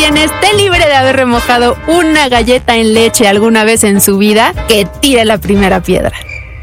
quien esté libre de haber remojado una galleta en leche alguna vez en su vida, que tire la primera piedra.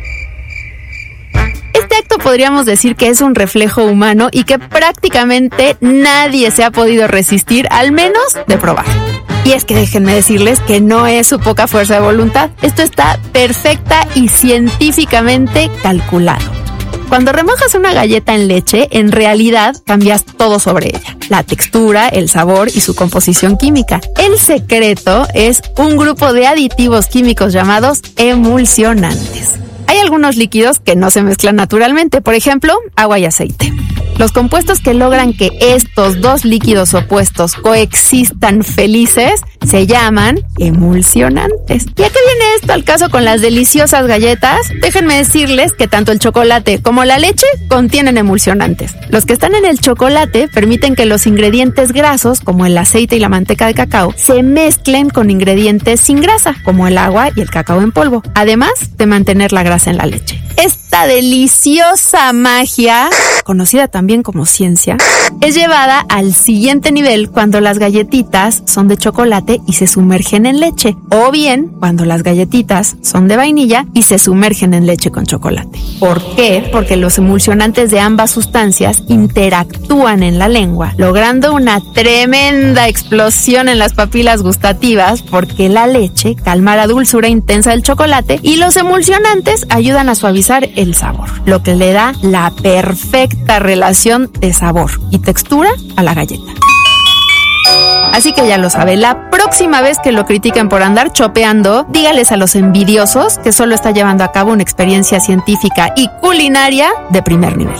Este acto podríamos decir que es un reflejo humano y que prácticamente nadie se ha podido resistir, al menos de probar. Y es que déjenme decirles que no es su poca fuerza de voluntad. Esto está perfecta y científicamente calculado. Cuando remojas una galleta en leche, en realidad cambias todo sobre ella. La textura, el sabor y su composición química. El secreto es un grupo de aditivos químicos llamados emulsionantes. Hay algunos líquidos que no se mezclan naturalmente, por ejemplo, agua y aceite. Los compuestos que logran que estos dos líquidos opuestos coexistan felices se llaman emulsionantes. ¿Y a qué viene esto al caso con las deliciosas galletas? Déjenme decirles que tanto el chocolate como la leche contienen emulsionantes. Los que están en el chocolate permiten que los ingredientes grasos, como el aceite y la manteca de cacao, se mezclen con ingredientes sin grasa, como el agua y el cacao en polvo, además de mantener la grasa en la leche. Esta deliciosa magia, conocida también como ciencia, es llevada al siguiente nivel cuando las galletitas son de chocolate y se sumergen en leche, o bien cuando las galletitas son de vainilla y se sumergen en leche con chocolate. ¿Por qué? Porque los emulsionantes de ambas sustancias interactúan en la lengua, logrando una tremenda explosión en las papilas gustativas, porque la leche calma la dulzura intensa del chocolate y los emulsionantes ayudan a suavizar el sabor, lo que le da la perfecta relación de sabor y textura a la galleta. Así que ya lo sabe, la próxima vez que lo critiquen por andar chopeando, dígales a los envidiosos que solo está llevando a cabo una experiencia científica y culinaria de primer nivel.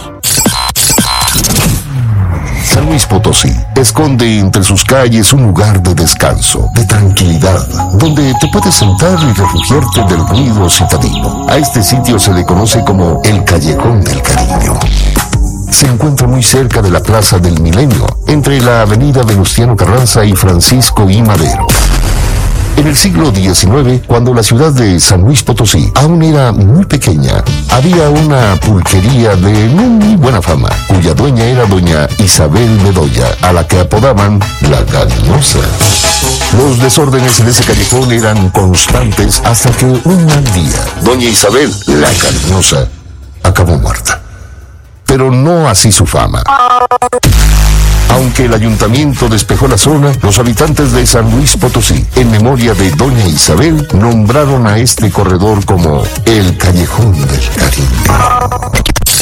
San Luis Potosí esconde entre sus calles un lugar de descanso, de tranquilidad, donde te puedes sentar y refugiarte del ruido citadino. A este sitio se le conoce como el Callejón del Cariño. Se encuentra muy cerca de la Plaza del Milenio, entre la avenida Venustiano Carranza y Francisco I. Madero. En el siglo XIX, cuando la ciudad de San Luis Potosí aún era muy pequeña, había una pulquería de no muy buena fama, cuya dueña era doña Isabel Bedoya, a la que apodaban la Cariñosa. Los desórdenes en ese callejón eran constantes hasta que un mal día, doña Isabel, la Cariñosa, acabó muerta. Pero no así su fama. Aunque el ayuntamiento despejó la zona, los habitantes de San Luis Potosí, en memoria de doña Isabel, nombraron a este corredor como el Callejón del Cariño.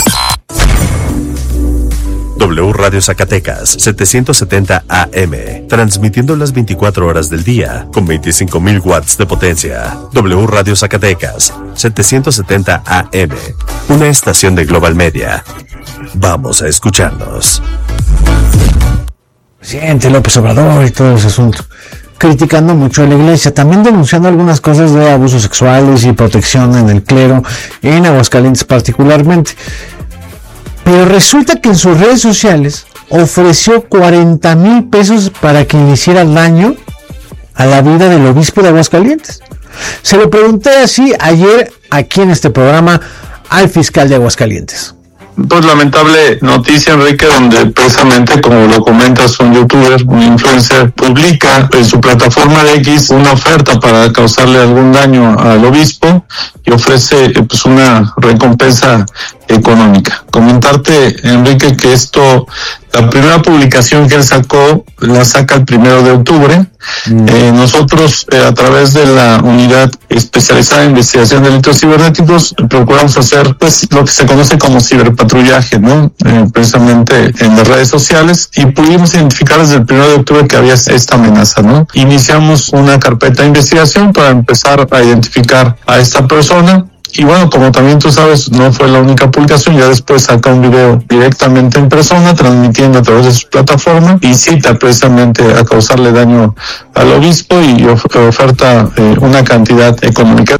W Radio Zacatecas, 770 AM, transmitiendo las 24 horas del día, con 25,000 watts de potencia. W Radio Zacatecas, 770 AM, una estación de Global Media. Vamos a escucharnos. Presidente López Obrador y todo ese asunto, criticando mucho a la iglesia, también denunciando algunas cosas de abusos sexuales y protección en el clero, en Aguascalientes particularmente. Pero resulta que en sus redes sociales ofreció 40,000 pesos para que le hiciera daño a la vida del obispo de Aguascalientes. Se lo pregunté así ayer aquí en este programa al fiscal de Aguascalientes. Pues lamentable noticia, Enrique, donde precisamente, como lo comentas, un youtuber, un influencer, publica en su plataforma de X una oferta para causarle algún daño al obispo y ofrece pues una recompensa económica. Comentarte, Enrique, que la primera publicación que él sacó, la saca el 1 de octubre. Nosotros, a través de la unidad especializada en investigación de delitos cibernéticos, procuramos hacer pues lo que se conoce como ciberpatrullaje, ¿no? Precisamente en las redes sociales, y pudimos identificar desde el 1 de octubre que había esta amenaza, ¿no? Iniciamos una carpeta de investigación para empezar a identificar a esta persona. Y bueno, como también tú sabes, no fue la única publicación, ya después saca un video directamente en persona, transmitiendo a través de su plataforma, y cita precisamente a causarle daño al obispo y oferta una cantidad económica.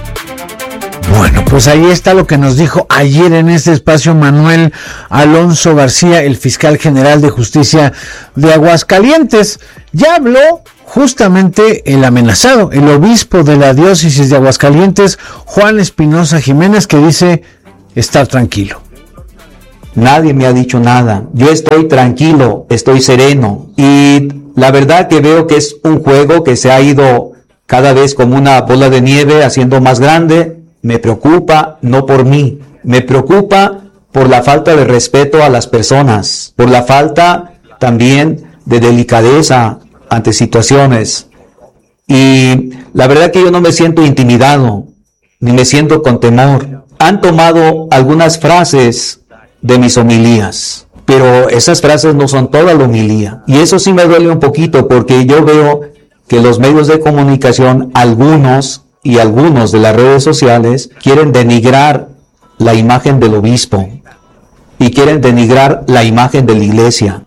Bueno, pues ahí está lo que nos dijo ayer en este espacio Manuel Alonso García, el fiscal general de justicia de Aguascalientes. Ya habló justamente el amenazado, el obispo de la diócesis de Aguascalientes, Juan Espinosa Jiménez, que dice estar tranquilo. nadie me ha dicho nada. Yo estoy tranquilo, estoy sereno. Y la verdad que veo que es un juego que se ha ido cada vez como una bola de nieve haciendo más grande. Me preocupa no por mí, me preocupa por la falta de respeto a las personas, por la falta también de delicadeza ante situaciones. Y la verdad que yo no me siento intimidado, ni me siento con temor. Han tomado algunas frases de mis homilías, pero esas frases no son toda la homilía. Y eso sí me duele un poquito, porque yo veo que los medios de comunicación, algunos de las redes sociales, quieren denigrar la imagen del obispo y quieren denigrar la imagen de la iglesia.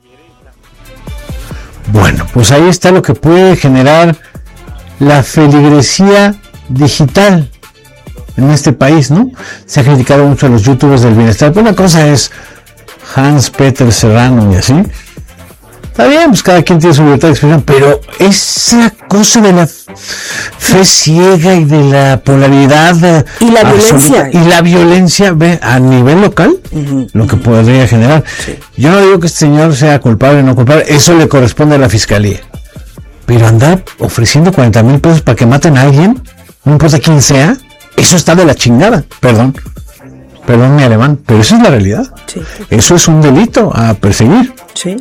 Bueno, pues ahí está lo que puede generar la feligresía digital en este país, ¿no? Se ha criticado mucho a los youtubers del bienestar, pero una cosa es Hans Peter Serrano y así. Está bien, pues cada quien tiene su libertad de expresión, pero esa cosa de la fe ciega y de la polaridad y la violencia y la violencia a nivel local, lo que podría generar. Sí. Yo no digo que este señor sea culpable o no culpable, eso le corresponde a la fiscalía, pero andar ofreciendo 40,000 pesos para que maten a alguien, no importa quién sea, eso está de la chingada. Perdón mi alemán, pero esa es la realidad. Sí. Eso es un delito a perseguir. Sí.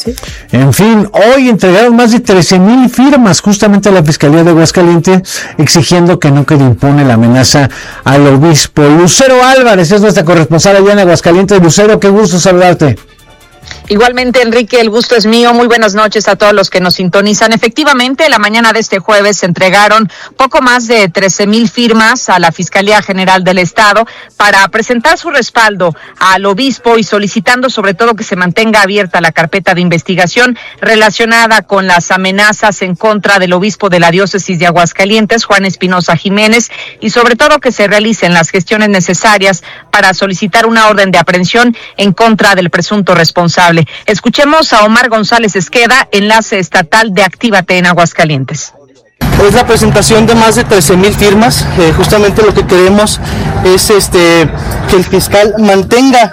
En fin, hoy entregaron más de 13,000 firmas justamente a la Fiscalía de Aguascalientes exigiendo que no quede impune la amenaza al obispo. Lucero Álvarez es nuestra corresponsal allá en Aguascalientes. Lucero, qué gusto saludarte. Igualmente, Enrique, el gusto es mío. Muy buenas noches a todos los que nos sintonizan. Efectivamente, la mañana de este jueves se entregaron poco más de 13,000 firmas a la Fiscalía General del Estado para presentar su respaldo al obispo y solicitando sobre todo que se mantenga abierta la carpeta de investigación relacionada con las amenazas en contra del obispo de la diócesis de Aguascalientes, Juan Espinosa Jiménez, y sobre todo que se realicen las gestiones necesarias para solicitar una orden de aprehensión en contra del presunto responsable. Escuchemos a Omar González Esqueda, enlace estatal de Actívate en Aguascalientes. Es la presentación de más de 13,000 firmas. Justamente lo que queremos es que el fiscal mantenga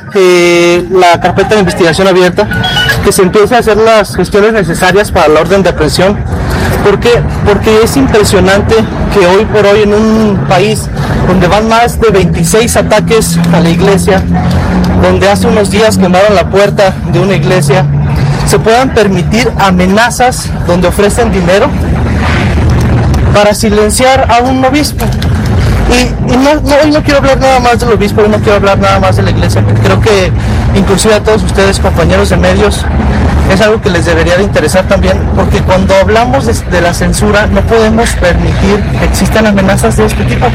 la carpeta de investigación abierta, que se empiece a hacer las gestiones necesarias para la orden de aprehensión. ¿Por qué? Porque es impresionante que hoy por hoy en un país donde van más de 26 ataques a la iglesia, donde hace unos días quemaron la puerta de una iglesia, se puedan permitir amenazas donde ofrecen dinero para silenciar a un obispo. Y hoy no quiero hablar nada más del obispo, hoy no quiero hablar nada más de la iglesia, porque creo que inclusive a todos ustedes, compañeros de medios, es algo que les debería de interesar también, porque cuando hablamos de la censura no podemos permitir que existan amenazas de este tipo.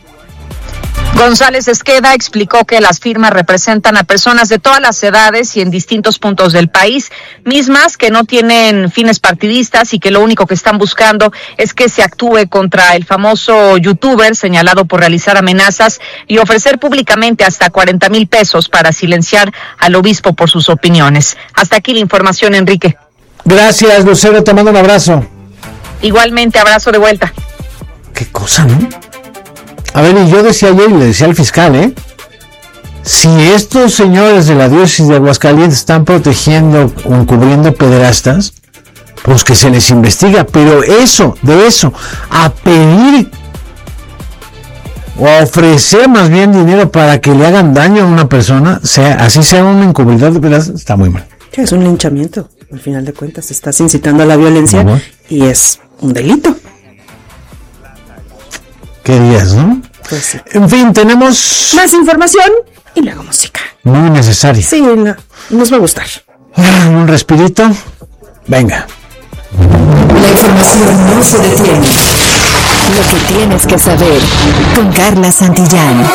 González Esqueda explicó que las firmas representan a personas de todas las edades y en distintos puntos del país, mismas que no tienen fines partidistas y que lo único que están buscando es que se actúe contra el famoso youtuber señalado por realizar amenazas y ofrecer públicamente hasta 40,000 pesos para silenciar al obispo por sus opiniones. Hasta aquí la información, Enrique. Gracias, Lucero, te mando un abrazo. Igualmente, abrazo de vuelta. Qué cosa, ¿no? A ver, y yo decía ayer y le decía al fiscal, si estos señores de la diócesis de Aguascalientes están protegiendo o encubriendo pederastas, pues que se les investiga, pero de eso, a pedir o a ofrecer más bien dinero para que le hagan daño a una persona, así sea un encubridor de pederastas, está muy mal. Es un linchamiento, al final de cuentas, estás incitando a la violencia y es un delito. ¿Qué días, no? Pues sí. En fin, tenemos más información y luego música. Muy necesaria. Sí, nos va a gustar. Un respirito. Venga. La información no se detiene. Lo que tienes que saber con Carla Santillán.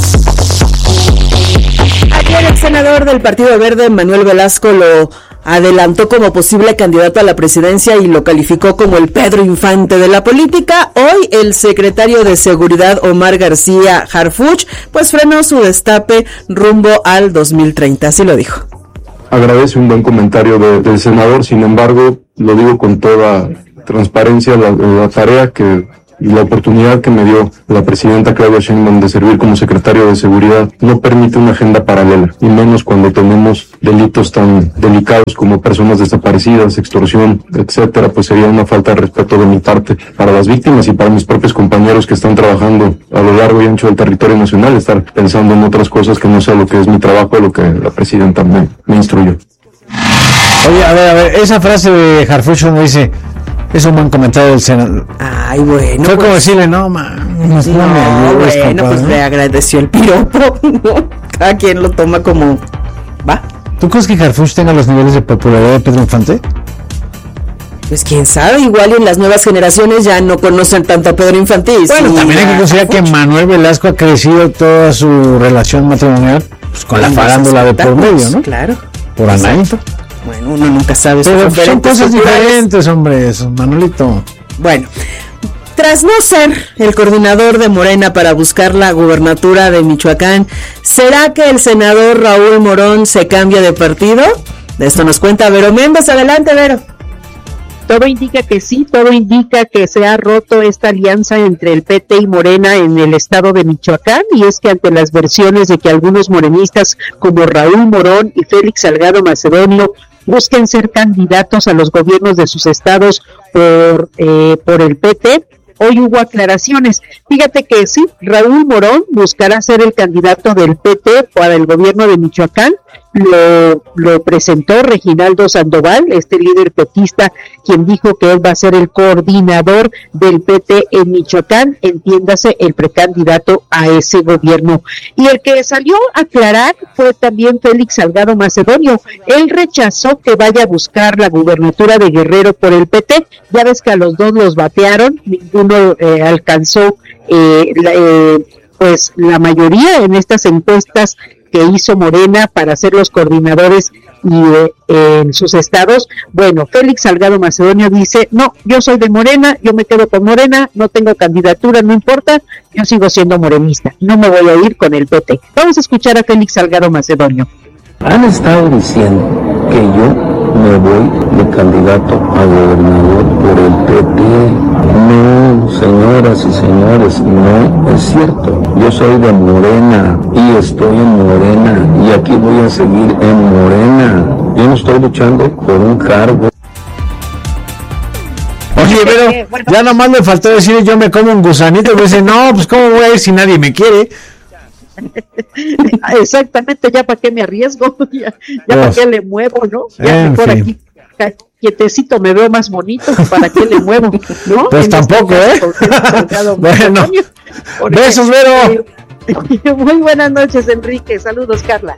Ayer el senador del Partido Verde, Manuel Velasco, lo adelantó como posible candidato a la presidencia y lo calificó como el Pedro Infante de la política. Hoy el secretario de Seguridad, Omar García Harfuch, pues frenó su destape rumbo al 2030, así lo dijo. Agradece un buen comentario del senador, sin embargo, lo digo con toda transparencia, la tarea que y la oportunidad que me dio la presidenta Claudia Sheinbaum de servir como secretario de Seguridad no permite una agenda paralela, y menos cuando tenemos delitos tan delicados como personas desaparecidas, extorsión, etcétera. Pues sería una falta de respeto de mi parte para las víctimas y para mis propios compañeros que están trabajando a lo largo y ancho del territorio nacional, estar pensando en otras cosas que no sea lo que es mi trabajo, lo que la presidenta me instruyó. Oye, a ver, esa frase de Harfuch no dice, es un buen comentario del Senado. Ay, bueno. Fue pues, como decirle, no, pues le agradeció el piropo, ¿no? Cada quien lo toma como, va. ¿Tú crees que Harfuch tenga los niveles de popularidad de Pedro Infante? Pues quién sabe, igual en las nuevas generaciones ya no conocen tanto a Pedro Infante. Bueno, sí, también hay que considerar que Manuel Velasco ha crecido toda su relación matrimonial pues, con la farándula de por medio, ¿no? Claro. Por Anaíto. Bueno, uno nunca sabe. Pero son cosas diferentes, hombre, Manolito. Bueno, tras no ser el coordinador de Morena para buscar la gubernatura de Michoacán, ¿será que el senador Raúl Morón se cambia de partido? De esto nos cuenta Vero Méndez. Adelante, Vero. Todo indica que sí, todo indica que se ha roto esta alianza entre el PT y Morena en el estado de Michoacán, y es que ante las versiones de que algunos morenistas como Raúl Morón y Félix Salgado Macedonio busquen ser candidatos a los gobiernos de sus estados por el PT, hoy hubo aclaraciones. Fíjate que sí, Raúl Morón buscará ser el candidato del PT para el gobierno de Michoacán. Lo presentó Reginaldo Sandoval, este líder petista, quien dijo que él va a ser el coordinador del PT en Michoacán, entiéndase, el precandidato a ese gobierno. Y el que salió a aclarar fue también Félix Salgado Macedonio. Él rechazó que vaya a buscar la gubernatura de Guerrero por el PT. Ya ves que a los dos los batearon, ninguno alcanzó pues la mayoría en estas encuestas que hizo Morena para ser los coordinadores y en sus estados. Bueno, Félix Salgado Macedonio dice, no, yo soy de Morena, yo me quedo con Morena, no tengo candidatura, no importa, yo sigo siendo morenista, no me voy a ir con el PT. Vamos a escuchar a Félix Salgado Macedonio. Han estado diciendo que yo me voy de candidato a gobernador por el PT. No, señoras y señores, no es cierto. Yo soy de Morena y estoy en Morena y aquí voy a seguir en Morena. Yo no estoy luchando por un cargo. Oye, pero ya nomás me faltó decir yo me como un gusanito, me dice, no, pues cómo voy a ir si nadie me quiere. Exactamente, ya para qué me arriesgo, ya para qué le muevo, ¿no? Ya mejor aquí quietecito me veo más bonito, para qué le muevo, ¿no? Pues tampoco, Bueno, besos, Vero. Muy buenas noches, Enrique, saludos, Carla.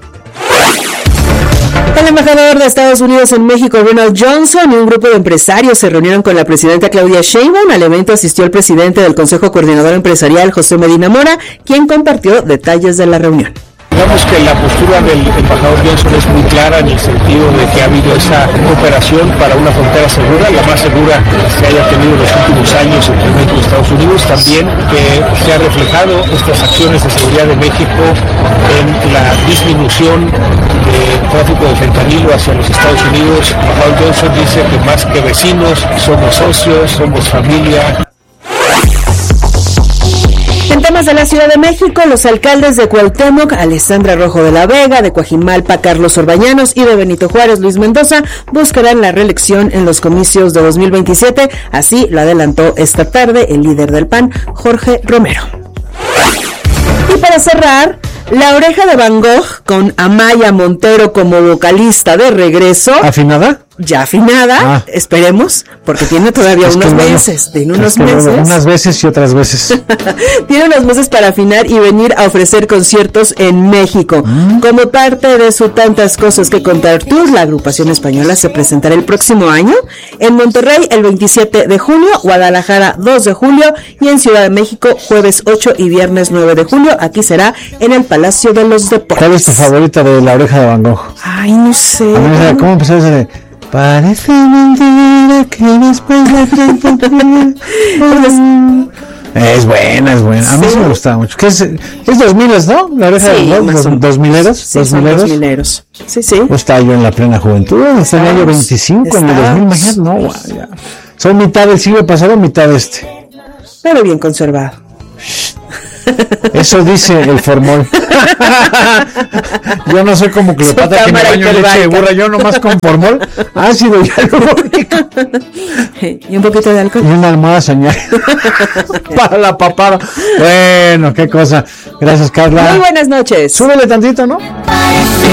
El embajador de Estados Unidos en México, Ronald Johnson, y un grupo de empresarios se reunieron con la presidenta Claudia Sheinbaum. Al evento asistió el presidente del Consejo Coordinador Empresarial, José Medina Mora, quien compartió detalles de la reunión. Digamos que la postura del embajador Johnson es muy clara en el sentido de que ha habido esa cooperación para una frontera segura, la más segura que se haya tenido en los últimos años entre México y Estados Unidos. También que se ha reflejado estas acciones de seguridad de México en la disminución del tráfico de fentanilo hacia los Estados Unidos. El embajador Johnson dice que más que vecinos, somos socios, somos familia. En temas de la Ciudad de México, los alcaldes de Cuauhtémoc, Alessandra Rojo de la Vega, de Coajimalpa, Carlos Orbañanos, y de Benito Juárez, Luis Mendoza, buscarán la reelección en los comicios de 2027. Así lo adelantó esta tarde el líder del PAN, Jorge Romero. Y para cerrar, La Oreja de Van Gogh, con Amaya Montero como vocalista de regreso. ¿Afinada? Ya afinada, esperemos, porque tiene todavía unos meses. Tiene unos meses. Unas veces y otras veces. Tiene unos meses para afinar y venir a ofrecer conciertos en México. Como parte de su Tantas Cosas que Contar Tour, la agrupación española se presentará el próximo año en Monterrey el 27 de junio, Guadalajara 2 de julio y en Ciudad de México jueves 8 y viernes 9 de julio. Aquí será en el Palacio de los Deportes. ¿Cuál es tu favorita de La Oreja de Van Gogh? Ay, no sé. ¿Cómo empezó ese? Parece mentira que después de tanto tiempo. Es buena. A mí sí me gustaba mucho. ¿Qué es 2000, ¿no? La Oreja de Van Gogh, 2000eros. Sí, 2000eros. Sí. Pues estaba yo en la plena juventud, en el año 25, en el 2000, imagínate, no, ya. Son mitad del siglo pasado, mitad de este. pero bien conservado. Eso dice el formol. Yo no soy como Cleopatra que me baño en leche de burra, yo nomás con formol, ácido hialurónico y un poquito de alcohol y una almohada señal para la papada. Bueno, qué cosa. Gracias, Carla. Muy buenas noches. Súbele tantito, ¿no?